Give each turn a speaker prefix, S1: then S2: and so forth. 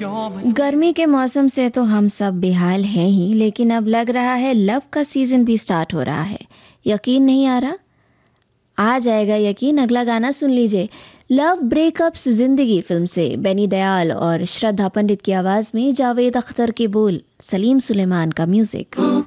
S1: गर्मी के मौसम से तो हम सब बेहाल हैं ही, लेकिन अब लग रहा है लव का सीजन भी स्टार्ट हो रहा है। यकीन नहीं आ रहा? आ जाएगा यकीन, अगला गाना सुन लीजिए। लव ब्रेकअप्स जिंदगी फिल्म से बेनी दयाल और श्रद्धा पंडित की आवाज में जावेद अख्तर के बोल, सलीम सुलेमान का म्यूजिक।